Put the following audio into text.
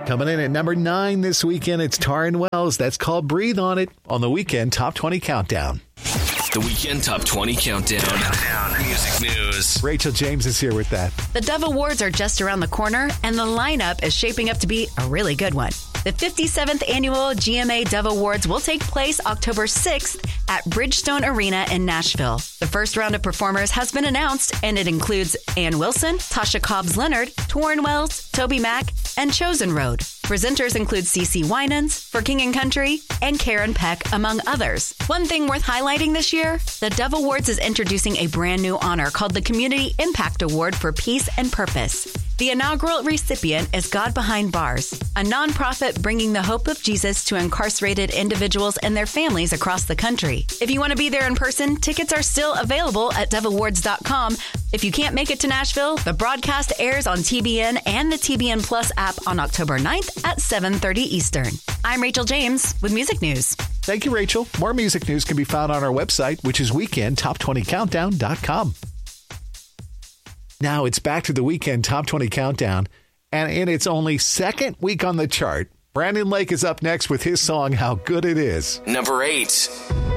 Coming in at number 9 this weekend, it's Taryn Wells. That's called Breathe on It on the Weekend Top 20 Countdown. The Weekend Top 20 Countdown. Music news. Rachel James is here with that. The Dove Awards are just around the corner, and the lineup is shaping up to be a really good one. The 57th Annual GMA Dove Awards will take place October 6th at Bridgestone Arena in Nashville. The first round of performers has been announced, and it includes Ann Wilson, Tasha Cobbs Leonard, Torrin Wells, Toby Mac, and Chosen Road. Presenters include CeCe Winans, For King and Country, and Karen Peck, among others. One thing worth highlighting this year, the Dove Awards is introducing a brand new honor called the Community Impact Award for Peace and Purpose. The inaugural recipient is God Behind Bars, a nonprofit bringing the hope of Jesus to incarcerated individuals and their families across the country. If you want to be there in person, tickets are still available at doveawards.com. If you can't make it to Nashville, the broadcast airs on TBN and the TBN Plus app on October 9th at 7:30 Eastern. I'm Rachel James with Music News. Thank you, Rachel. More music news can be found on our website, which is weekendtop20countdown.com. Now it's back to the Weekend Top 20 Countdown, and in its only second week on the chart, Brandon Lake is up next with his song, How Good It Is. Number 8.